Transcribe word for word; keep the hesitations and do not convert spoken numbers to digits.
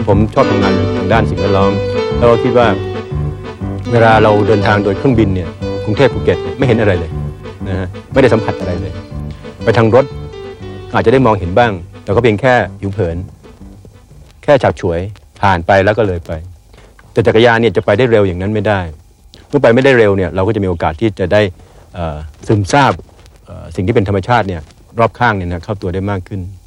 ผมชอบทำงานทางด้านสิ่งแวดล้อมแล้วก็คิดว่าเวลาเราเดินทางโดยเครื่องบินเนี่ยกรุงเทพภูเก็ตไม่เห็นอะไรเลยนะฮะไม่ได้สัมผัสอะไรเลยไปทางรถอาจจะได้มองเห็นบ้างแต่ก็เพียงแค่ผิวเผินแค่ฉับฉวยผ่านไปแล้วก็เลยไปแต่จักรยานเนี่ยจะไปได้เร็วอย่างนั้นไม่ได้เมื่อไปไม่ได้เร็วเนี่ยเราก็จะมีโอกาสที่จะได้ซึมซาบสิ่งที่เป็นธรรมชาติเนี่ยรอบข้างเนี่ยนะเข้าตัวได้มากขึ้น